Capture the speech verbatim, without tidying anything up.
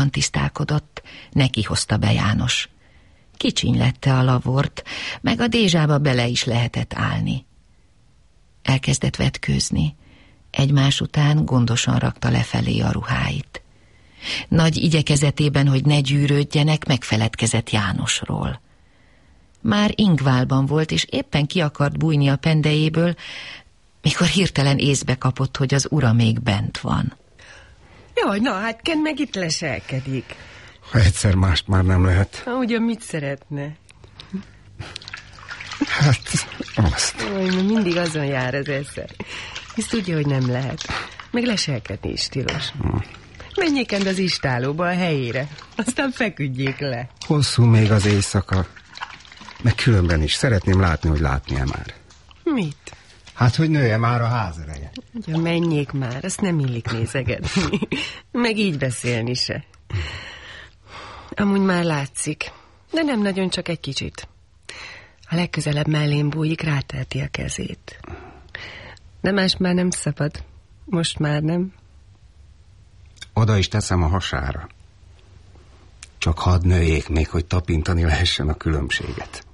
tisztálkodott, neki hozta be János. Kicsinylette a lavort, meg a dézsába bele is lehetett állni. Elkezdett vetkőzni, egymás után gondosan rakta lefelé a ruháit. Nagy igyekezetében, hogy ne gyűrődjenek, megfeledkezett Jánosról. Már ingválban volt, és éppen ki akart bújni a pendejéből, mikor hirtelen észbe kapott, hogy az ura még bent van. Jaj, na hát Ken meg itt leselkedik. Ha egyszer mást már nem lehet. Ha ugyan mit szeretne? Hát, azt. Ó, mindig azon jár az esze. Hisz tudja, hogy nem lehet. Meg leselkedni is tilos. Hmm. Menjék end az istálóba a helyére, aztán feküdjék le. Hosszú még az éjszaka. Meg különben is szeretném látni, hogy látnia már. Mit? Hát, hogy nője már a házereje. Ja, menjék már, azt nem illik nézegetni. Meg így beszélni se. Amúgy már látszik, de nem nagyon, csak egy kicsit. A legközelebb mellém bújik, rátelti a kezét. De más már nem szabad. Most már nem. Oda is teszem a hasára. Csak hadd nőjék még, hogy tapintani lehessen a különbséget.